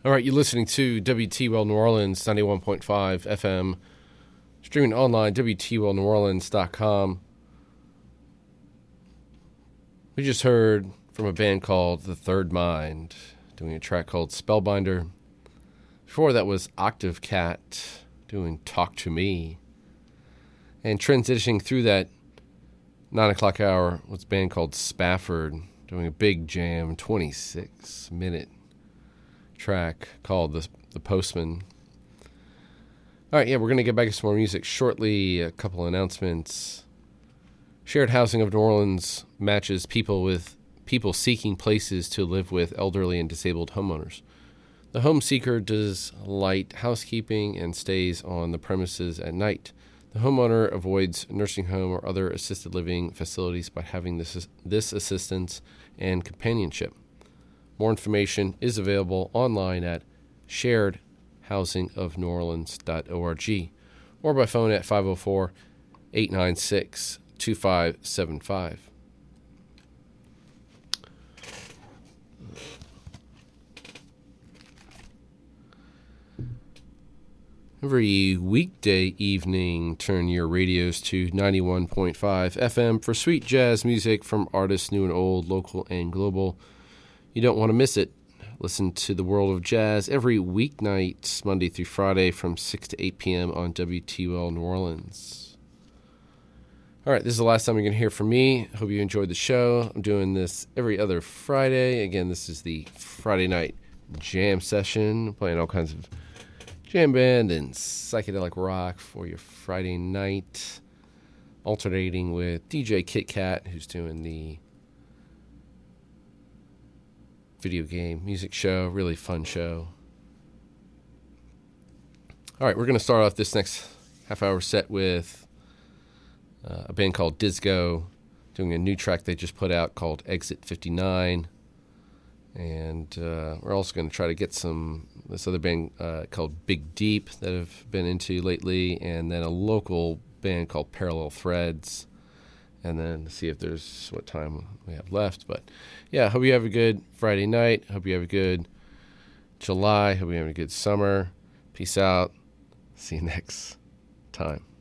All right, you're listening to WTWL New Orleans, 91.5 FM, streaming online, WTWLNewOrleans.com. We just heard from a band called The Third Mind, doing a track called Spellbinder. Before that was Octave Cat, doing Talk to Me. And transitioning through that 9 o'clock hour was a band called Spafford, doing a big jam, 26-minute track called The Postman. All right, we're going to get back to some more music shortly. A couple of announcements. Shared Housing of New Orleans matches people seeking places to live with elderly and disabled homeowners. The home seeker does light housekeeping and stays on the premises at night. The homeowner avoids nursing home or other assisted living facilities by having this assistance and companionship. More information is available online at sharedhousingofneworleans.org or by phone at 504-896-2575. Every weekday evening, turn your radios to 91.5 FM for sweet jazz music from artists new and old, local and global. You don't want to miss it. Listen to the world of jazz every weeknight, Monday through Friday from 6 to 8 p.m. on WTWL New Orleans. All right, this is the last time you're going to hear from me. Hope you enjoyed the show. I'm doing this every other Friday. Again, this is the Friday night jam session, playing all kinds of jam band and psychedelic rock for your Friday night, alternating with DJ Kit Kat, who's doing the video game music show. Really fun show. All right, we're going to start off this next half-hour set with a band called Disco, doing a new track they just put out called Exit 59. And we're also going to try to get this other band called Big Deep that I've been into lately, and then a local band called Parallel Threads, and then see if there's what time we have left. But yeah, hope you have a good Friday night. Hope you have a good July. Hope you have a good summer. Peace out. See you next time.